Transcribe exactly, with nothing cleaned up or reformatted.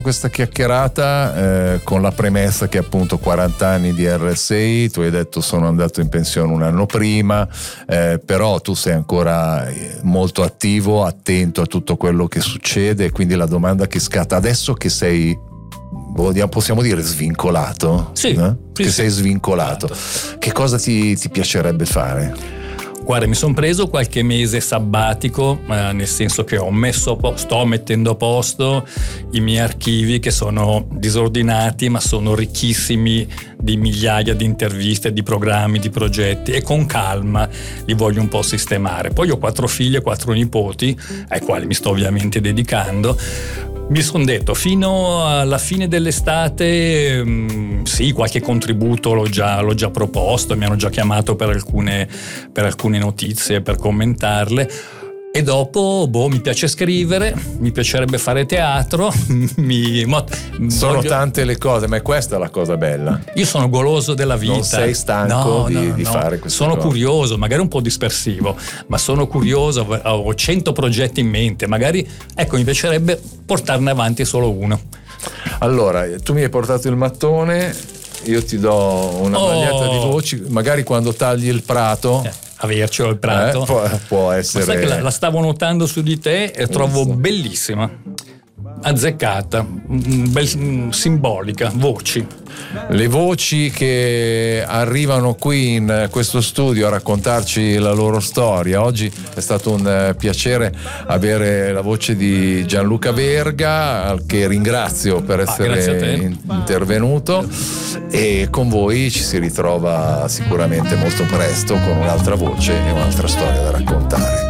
questa chiacchierata eh, con la premessa che appunto quaranta anni di R S I, tu hai detto sono andato in pensione un anno prima, eh, però tu sei ancora molto attivo, attento a tutto quello che succede, quindi la domanda che scatta adesso che sei, possiamo dire svincolato? Sì, eh? sì che sì. sei svincolato, Esatto. Che cosa ti, ti piacerebbe fare? Guarda, mi sono preso qualche mese sabbatico, eh, nel senso che ho messo a po- sto mettendo a posto i miei archivi, che sono disordinati ma sono ricchissimi di migliaia di interviste, di programmi, di progetti, e con calma li voglio un po' sistemare. Poi ho quattro figli e quattro nipoti ai quali mi sto ovviamente dedicando. Mi sono detto, fino alla fine dell'estate, mh, sì, qualche contributo l'ho già, l'ho già proposto, mi hanno già chiamato per alcune, per alcune notizie, per commentarle. E dopo, boh, mi piace scrivere, mi piacerebbe fare teatro, mi, mo, Sono voglio... tante le cose, ma è questa la cosa bella. Io sono goloso della vita. Non sei stanco no, di, no, di no. fare queste sono cose. curioso, magari un po' dispersivo, ma sono curioso, ho cento progetti in mente, magari, ecco, mi piacerebbe portarne avanti solo uno. Allora, tu mi hai portato il mattone, io ti do una Oh. maglietta di voci, magari quando tagli il prato... Eh. Avercelo il prato eh, può, può essere. Ma sai che la, la stavo notando su di te e trovo Visto. bellissima, azzeccata, bel, simbolica, voci. Le voci che arrivano qui in questo studio a raccontarci la loro storia. Oggi è stato un piacere avere la voce di Gianluca Verga, che ringrazio per essere ah, in, intervenuto, e con voi ci si ritrova sicuramente molto presto con un'altra voce e un'altra storia da raccontare.